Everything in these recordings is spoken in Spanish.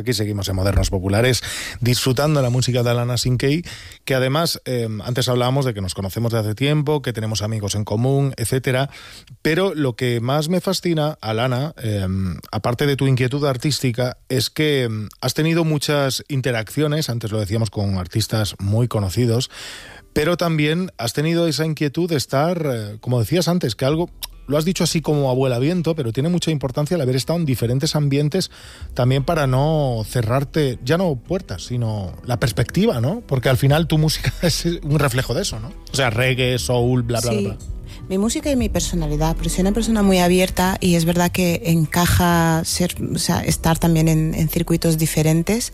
Aquí seguimos en Modernos Populares, disfrutando la música de Alana Sinkey, que además, antes hablábamos de que nos conocemos de hace tiempo, que tenemos amigos en común, etcétera, pero lo que más me fascina, Alana, aparte de tu inquietud artística, es que has tenido muchas interacciones, antes lo decíamos, con artistas muy conocidos, pero también has tenido esa inquietud de estar, como decías antes, que algo... Lo has dicho así como abuela viento, pero tiene mucha importancia el haber estado en diferentes ambientes también para no cerrarte, ya no puertas, sino la perspectiva, ¿no? Porque al final tu música es un reflejo de eso, ¿no? O sea, reggae, soul, bla, bla, sí. bla. Mi música y mi personalidad, pero soy una persona muy abierta y es verdad que encaja estar también en circuitos diferentes.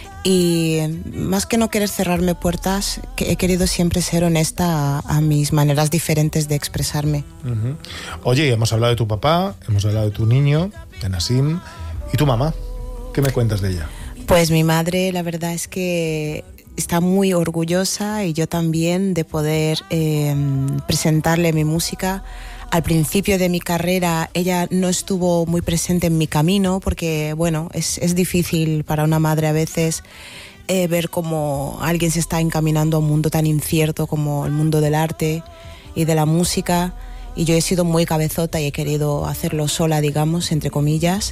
Y más que no querer cerrarme puertas, he querido siempre ser honesta a mis maneras diferentes de expresarme. Uh-huh. Oye, hemos hablado de tu papá, hemos hablado de tu niño, de Nassim, ¿y tu mamá? ¿Qué me cuentas de ella? Pues mi madre, la verdad es que está muy orgullosa, y yo también, de poder presentarle mi música. Al principio de mi carrera ella no estuvo muy presente en mi camino porque, bueno, es difícil para una madre a veces ver cómo alguien se está encaminando a un mundo tan incierto como el mundo del arte y de la música, y yo he sido muy cabezota y he querido hacerlo sola, digamos, entre comillas,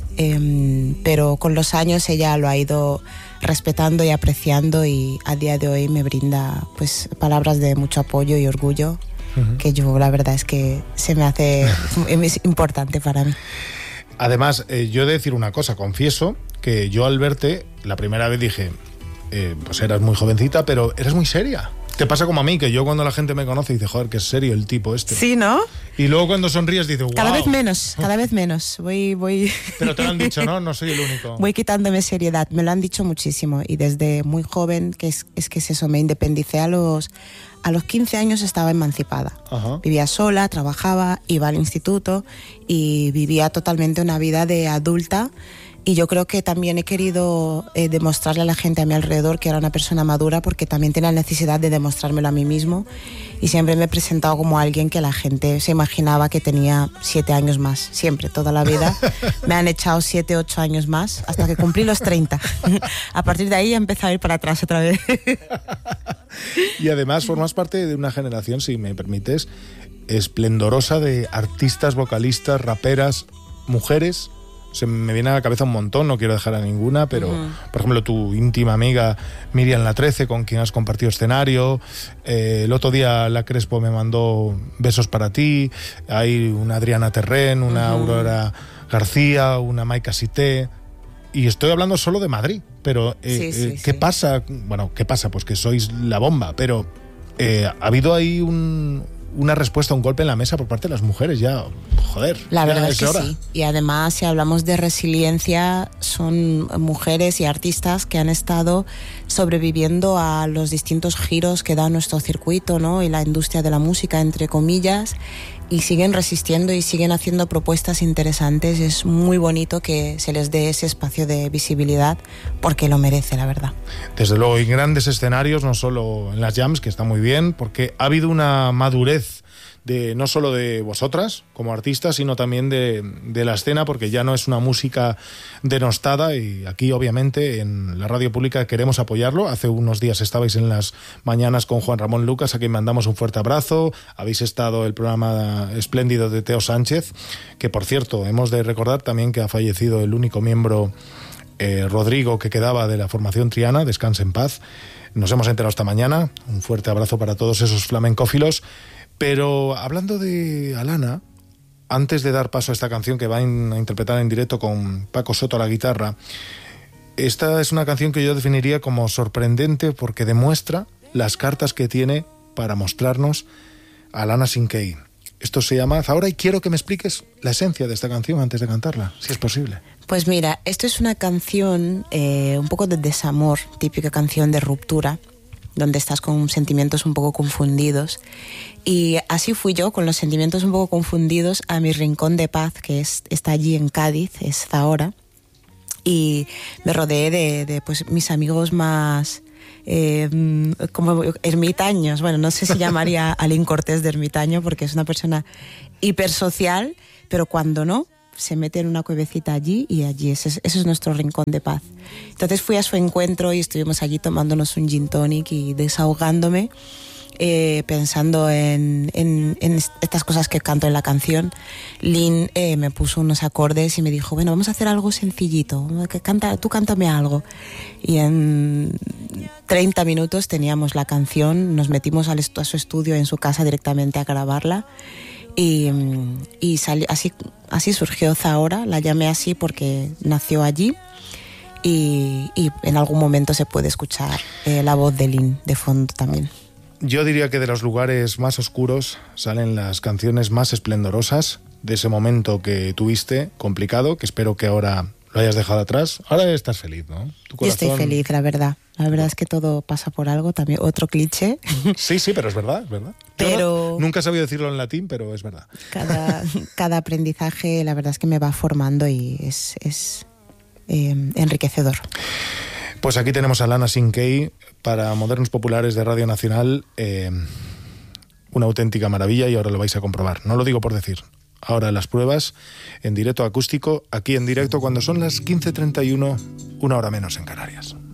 pero con los años ella lo ha ido respetando y apreciando, y a día de hoy me brinda pues palabras de mucho apoyo y orgullo. Uh-huh. Que yo, la verdad es que se me hace es importante para mí. Además, yo he de decir una cosa, confieso que yo al verte la primera vez dije, pues eras muy jovencita, pero eres muy seria. Te pasa como a mí, que yo cuando la gente me conoce dice, joder, qué serio el tipo este. Sí, ¿no? Y luego cuando sonríes dices, wow. Cada vez menos. Voy... Pero te lo han dicho, ¿no? No soy el único. Voy quitándome seriedad, me lo han dicho muchísimo. Y desde muy joven, que es eso, me independicé a los 15 años, estaba emancipada. Uh-huh. Vivía sola, trabajaba, iba al instituto y vivía totalmente una vida de adulta. Y yo creo que también he querido demostrarle a la gente a mi alrededor que era una persona madura, porque también tenía la necesidad de demostrármelo a mí mismo. Y siempre me he presentado como alguien que la gente se imaginaba que tenía 7 años más. Siempre, toda la vida. Me han echado 7, 8 años más hasta que cumplí los 30. A partir de ahí he empezado a ir para atrás otra vez. Y además formas parte de una generación, si me permites, esplendorosa de artistas, vocalistas, raperas, mujeres. Se me viene a la cabeza un montón, no quiero dejar a ninguna, pero por ejemplo tu íntima amiga Miriam La 13, con quien has compartido escenario. El otro día La Crespo me mandó besos para ti. Hay una Adriana Terren, una Aurora García, una Maika Sité. Y estoy hablando solo de Madrid, pero ¿qué pasa? Bueno, ¿qué pasa? Pues que sois la bomba, pero ha habido ahí una respuesta, un golpe en la mesa por parte de las mujeres, ya, joder. La verdad es que hora. sí. Y además, si hablamos de resiliencia, son mujeres y artistas que han estado sobreviviendo a los distintos giros que da nuestro circuito, ¿no? Y la industria de la música, entre comillas, y siguen resistiendo y siguen haciendo propuestas interesantes. Es muy bonito que se les dé ese espacio de visibilidad, porque lo merece, la verdad. Desde luego, en grandes escenarios, no solo en las jams, que está muy bien, porque ha habido una madurez no solo de vosotras como artistas, sino también de la escena, porque ya no es una música denostada, y aquí obviamente en la radio pública queremos apoyarlo. Hace unos días estabais en las mañanas con Juan Ramón Lucas, a quien mandamos un fuerte abrazo. Habéis estado el programa espléndido de Teo Sánchez, que por cierto hemos de recordar también que ha fallecido el único miembro Rodrigo que quedaba de la formación Triana, descanse en paz. Nos hemos enterado esta mañana. Un fuerte abrazo para todos esos flamencófilos. Pero hablando de Alana, antes de dar paso a esta canción que va a interpretar en directo con Paco Soto a la guitarra, esta es una canción que yo definiría como sorprendente, porque demuestra las cartas que tiene para mostrarnos a Alana Sinkey. Esto se llama Zahora, y quiero que me expliques la esencia de esta canción antes de cantarla, si es posible. Pues mira, esto es una canción un poco de desamor, típica canción de ruptura, donde estás con sentimientos un poco confundidos. Y así fui yo, con los sentimientos un poco confundidos, a mi rincón de paz, que está allí en Cádiz, es Zahora. Y me rodeé de pues, mis amigos más como ermitaños. Bueno, no sé si llamaría a Alín Cortés de ermitaño, porque es una persona hipersocial, pero cuando no, se mete en una cuevecita allí y allí ese es nuestro rincón de paz. Entonces fui a su encuentro y estuvimos allí tomándonos un gin tonic y desahogándome, pensando en estas cosas que canto en la canción. Lynn me puso unos acordes y me dijo, bueno, vamos a hacer algo sencillito, tú cántame algo. Y en 30 minutos teníamos la canción, nos metimos a su estudio en su casa directamente a grabarla y así surgió Zahora. La llamé así porque nació allí y en algún momento se puede escuchar la voz de Lynn de fondo también. Yo diría que de los lugares más oscuros salen las canciones más esplendorosas de ese momento que tuviste, complicado, que espero que ahora lo hayas dejado atrás. Ahora estás feliz, ¿no? Tu corazón... Yo estoy feliz, la verdad. La verdad es que todo pasa por algo, también otro cliché. Sí, pero es verdad, es verdad. Pero nunca he sabido decirlo en latín, pero es verdad. Cada aprendizaje, la verdad es que me va formando y es enriquecedor. Pues aquí tenemos a Lana Sinkey para Modernos Populares de Radio Nacional, una auténtica maravilla y ahora lo vais a comprobar. No lo digo por decir. Ahora las pruebas en directo acústico, aquí en directo cuando son las 15:31, 1 hora menos en Canarias.